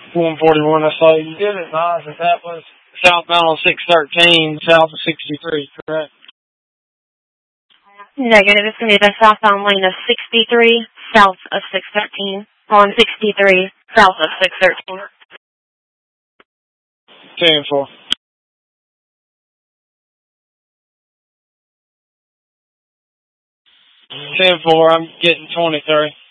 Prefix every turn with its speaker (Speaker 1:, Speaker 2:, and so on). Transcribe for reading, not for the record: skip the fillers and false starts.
Speaker 1: 141, I saw you did it, nice. That was southbound on 613, south of 63, correct?
Speaker 2: Negative. It's going to be the southbound lane of 63, south of 613. On 63, south of 613.
Speaker 1: 10-4. 10-4, I'm getting 23.